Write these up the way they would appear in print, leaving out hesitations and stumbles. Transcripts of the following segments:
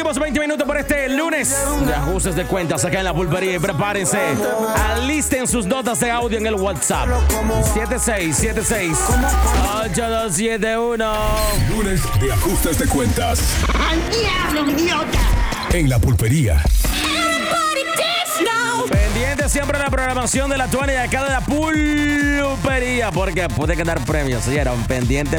llevamos 20 minutos por este lunes de ajustes de cuentas acá en la pulpería. Y prepárense, alisten sus notas de audio en el WhatsApp 7676-8271. Lunes de ajustes de cuentas. ¡Al diablo, idiota! En la pulpería. Pendiente siempre de la programación de la Tuana y acá de la pulpería, porque puede ganar premios. ¿Oyeron? Pendiente.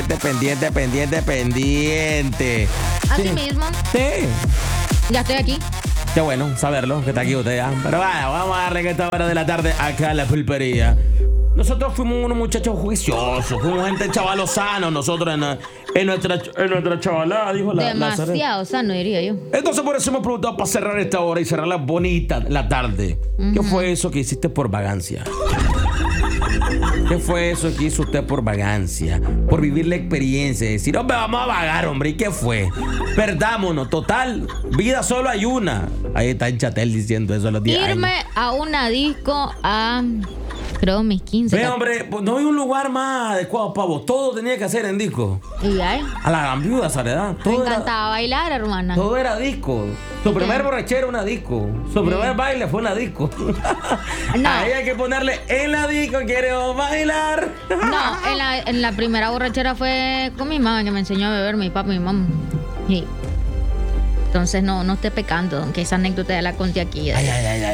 Así mismo. Sí. Ya estoy aquí. Qué bueno saberlo, que está aquí usted ya. Pero bueno, vamos a darle que esta hora de la tarde acá en la pulpería. Nosotros fuimos unos muchachos juiciosos, fuimos gente chavalos sanos, nosotros en nuestra chavalada, dijo la Demasiado sano, diría yo. Entonces por eso hemos preguntado para cerrar esta hora y cerrar la bonita la tarde. ¿Qué fue eso que hiciste por vagancia? ¿Qué fue eso que hizo usted por vagancia? Por vivir la experiencia. Decir, hombre, vamos a vagar, hombre. ¿Y qué fue? Perdámonos. Total, vida solo hay una. Ahí está en Chatel diciendo eso a los 10 años. Irme a una disco a... creo mis 15. Ve, hombre, pues no hay un lugar más adecuado para vos. Todo tenía que hacer en disco. ¿Y ahí? A la gambiuda, Soledad. Me encantaba bailar, hermana. Todo era disco. Su primer borrachera era una disco. Su primer baile fue una disco. No. Ahí hay que ponerle en la disco, quiero bailar. No, en la primera borrachera fue con mi mamá, que me enseñó a beber, mi papá y mi mamá. Sí. Entonces no esté pecando, aunque esa anécdota ya la conté aquí. Ay.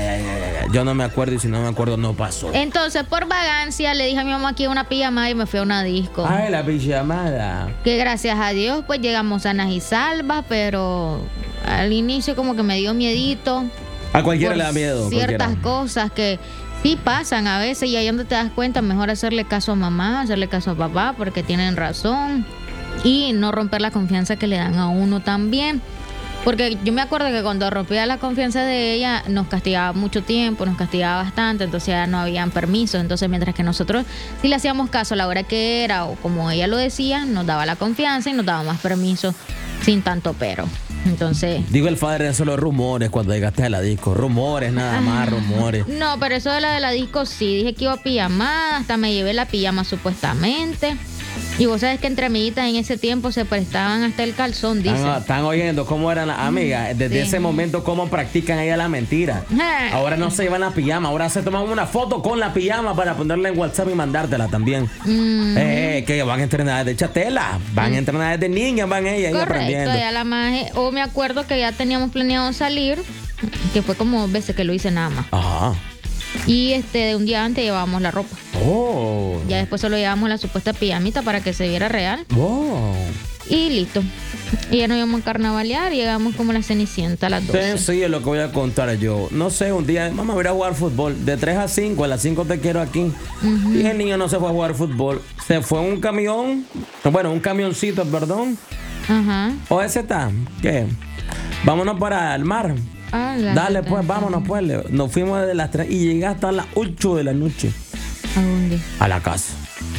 Yo no me acuerdo y si no me acuerdo no pasó. Entonces, por vagancia, le dije a mi mamá que una pijamada y me fui a una disco. Ay, la pijamada. Que gracias a Dios, pues llegamos sanas y salvas, pero al inicio como que me dio miedito. A cualquiera le da miedo. Ciertas cosas que sí pasan a veces y ahí donde te das cuenta, mejor hacerle caso a mamá, hacerle caso a papá, porque tienen razón. Y no romper la confianza que le dan a uno también. Porque yo me acuerdo que cuando rompía la confianza de ella, nos castigaba mucho tiempo, nos castigaba bastante, entonces ya no habían permisos. Entonces, mientras que nosotros sí le hacíamos caso a la hora que era, o como ella lo decía, nos daba la confianza y nos daba más permiso sin tanto pero. Entonces... digo, el padre de solo rumores cuando llegaste a la disco. Rumores, nada más, rumores. No, pero eso de la disco sí. Dije que iba a pijamada, hasta me llevé la pijama supuestamente. Y vos sabes que entre amiguitas en ese tiempo se prestaban hasta el calzón, dicen. Están oyendo cómo eran las amigas. Desde ese momento, cómo practican ellas la mentira. Ahora no se llevan la pijama. Ahora se toman una foto con la pijama para ponerla en WhatsApp y mandártela también. Que van a entrenar desde chatela. Van a entrenar desde niñas, van ellas aprendiendo. Ya la maje. O me acuerdo que ya teníamos planeado salir, que fue como veces que lo hice nada más. Ajá. Y de un día antes llevábamos la ropa. Oh. Ya después solo llevábamos la supuesta pijamita para que se viera real. Oh. Y listo. Y ya nos íbamos a carnavalear y llegamos como la Cenicienta a las 12. Sí, es lo que voy a contar yo. No sé, un día vamos a ir a jugar fútbol. De 3 a 5, a las 5 te quiero aquí. Y el niño no se fue a jugar fútbol. Se fue un camión. Bueno, un camioncito, perdón. Ajá. ¿O ese está? ¿Qué? Vámonos para el mar. Dale, pues, vámonos, pues. Nos fuimos desde las 3 y llegué hasta las 8 de la noche. ¿A dónde? A la casa.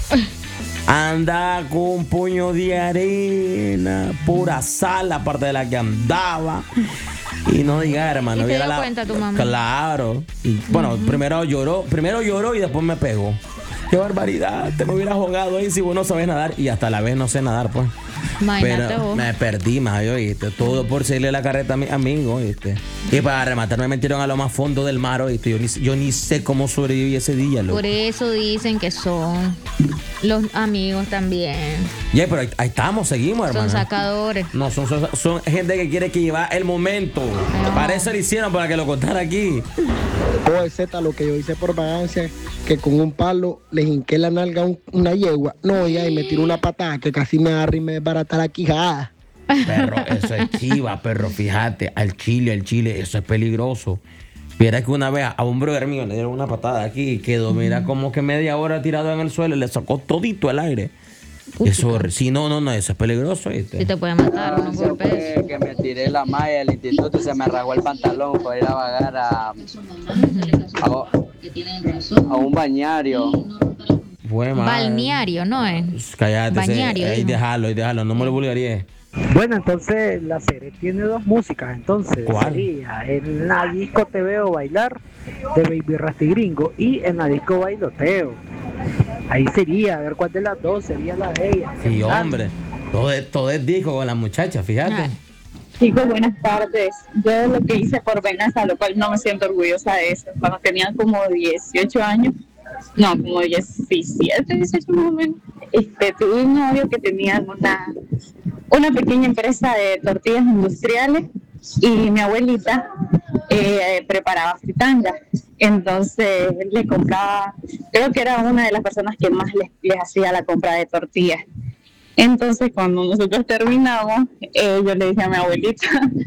Anda con un puño de arena, pura sal, aparte de la que andaba. Y no diga, hermano. ¿Y te dio cuenta tu mamá? Claro. Y, bueno, primero lloró y después me pegó. Qué barbaridad, te me hubieras ahogado ahí si vos no sabes nadar. Y hasta la vez no sé nadar, pues. Imagínate pero vos. me perdí más, ¿oíste? Todo por seguirle la carreta a mi amigo, ¿oíste? Y para rematar me metieron a lo más fondo del mar, ¿oíste? Yo ni sé cómo sobreviví ese día, loco. Por eso dicen que son los amigos también. Ya, pero ahí estamos, seguimos, hermano. Son sacadores. No, son gente que quiere que lleva el momento. No. Para eso lo hicieron, para que lo contara aquí. Z, lo que yo hice por vagancia, que con un palo le hinqué la nalga a una yegua. No, ya, y me tiró una patada que casi me agarra y me desbarata la quijada. Perro, eso es chiva, perro, fíjate. Al chile, eso es peligroso. Mira que una vez a un brother mío le dieron una patada aquí y quedó, mira, como que media hora tirado en el suelo y le sacó todito el aire. Eso, sí, no, eso es peligroso, ¿viste? Si te puede matar unos golpes. Que me tiré la malla del instituto y se me rasgó el pantalón por ir a vagar a un bañario. Balneario, ¿no es? Cállate, Bañario, ahí déjalo, no me lo vulgaríes. Bueno, entonces la serie tiene 2 músicas, entonces. ¿Cuál? Sería En la disco te veo bailar, de Baby Rasty Gringo, y En la disco bailoteo. Ahí sería, a ver cuál de las dos sería la de ella. Sí, hombre. Todo es disco con la muchacha, fíjate. Chicos, buenas tardes. Yo lo que hice por venganza, lo cual no me siento orgullosa de eso, cuando tenía como 18 años, no, como 17, 18 más o menos, tuve un novio que tenía una pequeña empresa de tortillas industriales y mi abuelita preparaba fritangas. Entonces le compraba, creo que era una de las personas que más les hacía la compra de tortillas. Entonces cuando nosotros terminamos, yo le dije a mi abuelita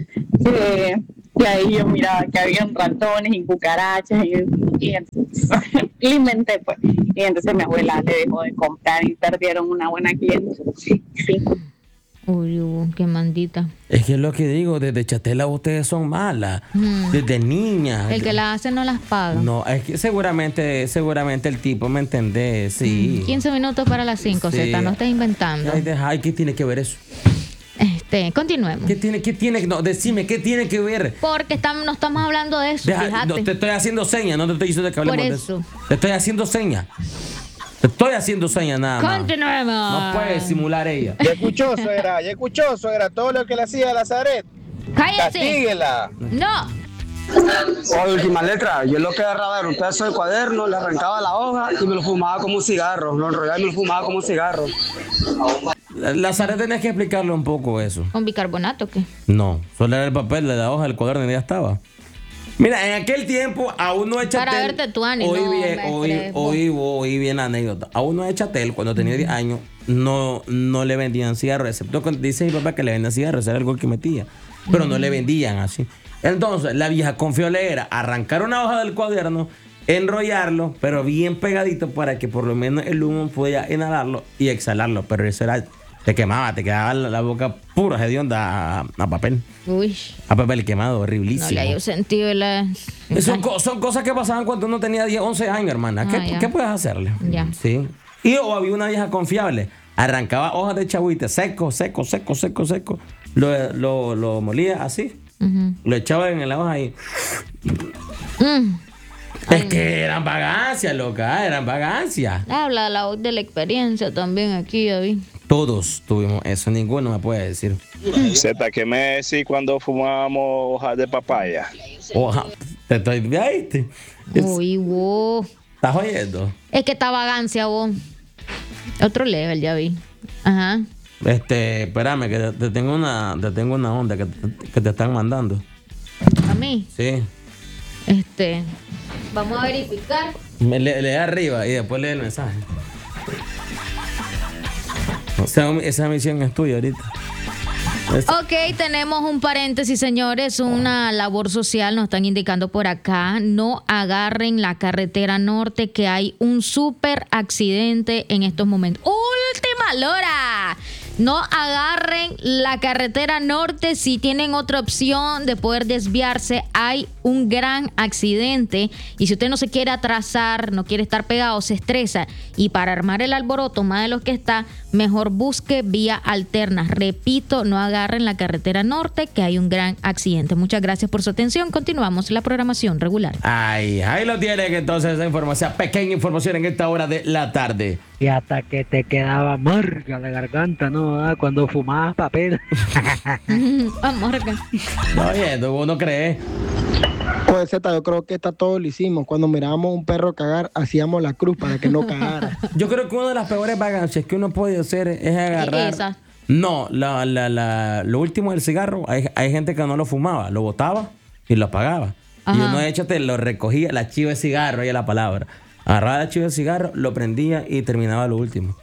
que ahí yo miraba que habían ratones y cucarachas y entonces le inventé pues. Y entonces mi abuela le dejó de comprar y perdieron una buena cliente. Sí. Uy, qué mandita. Es que es lo que digo, desde chatela ustedes son malas, desde niñas. El que la hace no las paga. No, es que seguramente el tipo, ¿me entendés? Sí. 15 minutos para las 5, Sí. Z, no estés inventando. Ay, ¿qué tiene que ver eso? Continuemos. ¿Qué tiene? No, decime, ¿qué tiene que ver? Porque no estamos hablando de eso, fíjate. No, te estoy haciendo señas, no te estoy diciendo que hablemos Por de eso. eso. Te estoy haciendo señas. Te estoy haciendo señas nada más. Continuemos. No puede simular ella. Ya escuchó, suegra, todo lo que le hacía a Lazaret. ¡Cállese! Castíguela. ¡No! Última letra, yo lo que agarraba era un pedazo de cuaderno, le arrancaba la hoja y me lo fumaba como un cigarro. Lo enrollaba y me lo fumaba como un cigarro. Lazaret, tenés que explicarle un poco eso. ¿Con bicarbonato o qué? No, solo era el papel de la hoja del cuaderno y ya estaba. Mira, en aquel tiempo a uno de Chatel. Para verte tu ánimo. Hoy bien la anécdota. A uno de Chatel, cuando tenía 10 años, no le vendían cigarros, excepto cuando dice mi papá que le vendían cigarros, era algo que metía. Pero no le vendían así. Entonces, la vieja confió era arrancar una hoja del cuaderno, enrollarlo, pero bien pegadito para que por lo menos el humo pudiera inhalarlo y exhalarlo. Pero eso era. Te quedaba la boca pura hedionda a papel. Uy. A papel quemado, horriblísimo. No le haya sentido Son cosas que pasaban cuando uno tenía 10, 11 años, hermana. ¿Qué puedes hacerle? Ya. Sí. Y había una vieja confiable. Arrancaba hojas de chagüite seco. Lo molía así. Lo echaba en la hoja y... Es que eran vagancias, loca. Eran vagancias. Habla de la experiencia también aquí, David. Todos tuvimos eso. Ninguno me puede decir. Zeta, ¿qué me decís cuando fumábamos hojas de papaya? Hoja. Te estoy... ¿Viste? Uy, vos. ¿Estás oyendo? Es que esta vagancia, vos. Otro level, ya vi. Ajá. Espérame, que te tengo una onda que te están mandando. ¿A mí? Sí. Vamos a verificar. Lee arriba y después lee el mensaje. O sea, esa misión es tuya ahorita. Ok, tenemos un paréntesis, señores. Una labor social nos están indicando por acá. No agarren la carretera norte, que hay un súper accidente en estos momentos. ¡Última hora! No agarren la carretera norte si tienen otra opción de poder desviarse. Hay un gran accidente y si usted no se quiere atrasar, no quiere estar pegado, se estresa y para armar el alboroto más de lo que está, mejor busque vía alterna. Repito, no agarren la carretera norte, que hay un gran accidente. Muchas gracias por su atención. Continuamos la programación regular. Ahí lo tienen entonces, esa información, pequeña información en esta hora de la tarde. Y hasta que te quedaba amarga la garganta, ¿no? Cuando fumabas papel. Amarga. Oye, ¿tú no crees? Pues Z, yo creo que esta todo lo hicimos. Cuando mirábamos un perro cagar, hacíamos la cruz para que no cagara. Yo creo que una de las peores vagancias que uno puede hacer es agarrar... Esa. No, lo último del cigarro, hay gente que no lo fumaba, lo botaba y lo apagaba. Ajá. Y uno de hecho lo recogía, la chiva de cigarro, ahí es la palabra. Agarraba la chiva de cigarro, lo prendía y terminaba lo último.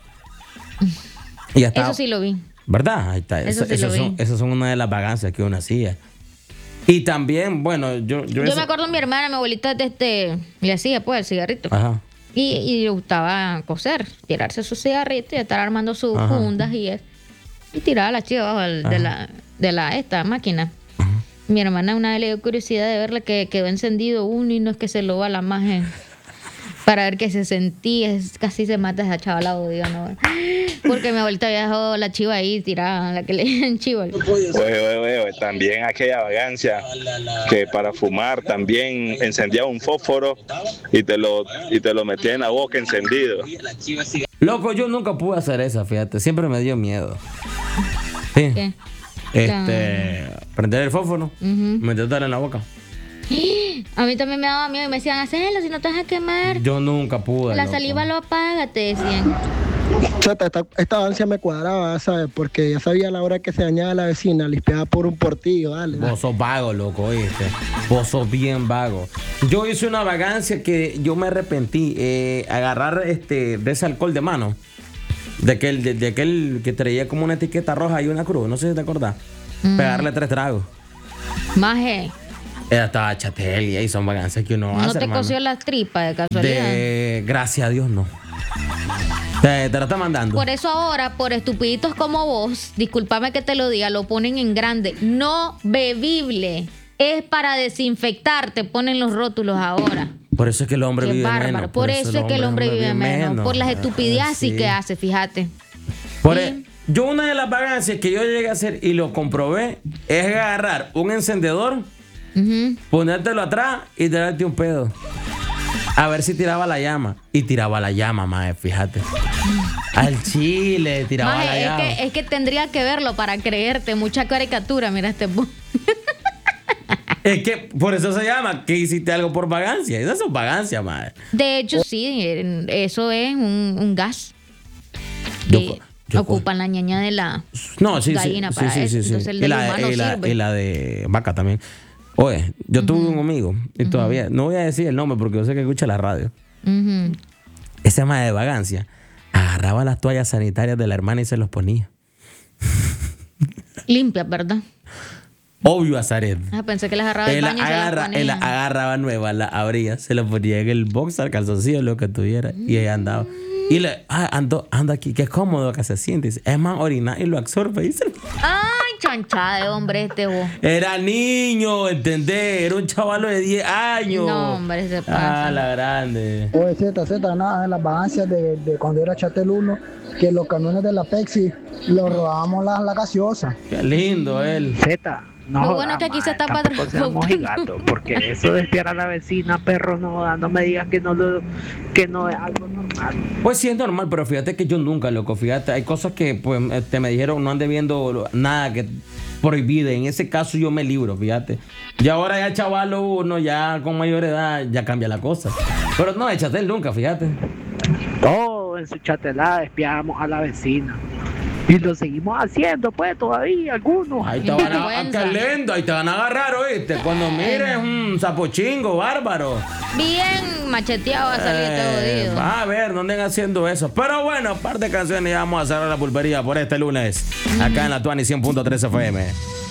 Y ya estaba. Eso sí lo vi. ¿Verdad? Ahí está. Esas son una de las vagancias que uno hacía. Y también, bueno, yo me acuerdo de mi hermana, mi abuelita, le hacía pues el cigarrito. Ajá. Y le gustaba coser, tirarse su cigarrito y estar armando sus fundas y tirar la chiva abajo de la máquina. Ajá. Mi hermana una vez le dio curiosidad de verle que quedó encendido uno y no es que se lo va la magia para ver qué se sentía. Casi se mata esa chavala, odio, ¿no? Porque mi abuelita había dejado la chiva ahí tirada, la que le dicen chiva. Oye, también aquella vagancia que para fumar también encendía un fósforo y te lo metía en la boca encendido. Loco, yo nunca pude hacer esa, fíjate, siempre me dio miedo. Sí. ¿Qué? Prender el fósforo, metértelo en la boca. A mí también me daba miedo y me decían, hacelo si no te vas a quemar. Yo nunca pude. La loco. saliva lo apaga, te decían. Chata, esta vagancia me cuadraba, ¿sabes? Porque ya sabía la hora que se dañaba la vecina, limpiaba por un portillo, dale. Vos sos vago, loco, ¿oíste? Vos sos bien vago. Yo hice una vagancia que yo me arrepentí. Agarrar de ese alcohol de mano. De aquel que traía como una etiqueta roja y una cruz. No sé si te acordás. Pegarle 3 tragos. Maje. Ella estaba chatelia y son vagancias que uno ¿No hace, te hermano. cosió las tripas de casualidad? Gracias a Dios, no. Te lo está mandando. Por eso ahora, por estupiditos como vos, discúlpame que te lo diga, lo ponen en grande. No bebible. Es para desinfectar, te ponen los rótulos ahora. Por eso es que el hombre Qué vive bárbaro. menos. Por eso es que el hombre vive menos. Por las estupideces sí que hace, fíjate. Yo una de las vagancias que yo llegué a hacer y lo comprobé es agarrar un encendedor, ponértelo atrás y tirarte un pedo. A ver si tiraba la llama. Y tiraba la llama, mae, fíjate. Al chile tiraba Maje, la llama. es que tendría que verlo para creerte. Mucha caricatura, mira este. Es que por eso se llama que hiciste algo por vagancia. Esas son vagancias, mae. De hecho, sí, eso es un gas. Que ocupan la ñaña de la gallina para eso. Entonces el del humano sirve. Y la de vaca también. Oye, yo tuve un amigo y todavía, no voy a decir el nombre porque yo sé que escucha la radio. Ese mae de vagancia agarraba las toallas sanitarias de la hermana y se los ponía. Limpias, ¿verdad? Obvio, Azaret. Pensé que las agarraba del baño y se las ponía. Él agarraba nuevas, las abría, se las ponía en el boxer, calzoncillo, lo que tuviera, y ella andaba. Y anda aquí, qué cómodo que se siente. Dice, es más orinar y lo absorbe. Dice. Ay, chanchada de hombre vos. Era niño, ¿entendés? Era un chavalo de 10 años. No, hombre, se pasa. La grande. Oye, nada, en las vagancias de cuando era Chatel 1, que los camiones de la Pepsi los robábamos la gaseosa. Qué lindo él. No, lo bueno es que aquí se está tampoco seamos gigatos, porque eso de espiar a la vecina, perro, no me digas que no es algo normal. Pues sí es normal, pero fíjate que yo nunca, loco, fíjate, hay cosas que pues me dijeron no ande viendo nada que prohibido. En ese caso yo me libro, fíjate. Y ahora ya chavalo uno, ya con mayor edad, ya cambia la cosa. Pero no, échate él nunca, fíjate. Todo en su chatelada espiamos a la vecina. Y lo seguimos haciendo, pues, todavía, algunos. Ahí te van ahí te van a agarrar, ¿oíste? Cuando mires un zapochingo bárbaro. Bien macheteado va a salir este jodido. A ver, no anden haciendo eso. Pero bueno, par de canciones y vamos a cerrar la pulpería por este lunes. Acá en la Tuani 100.3 FM.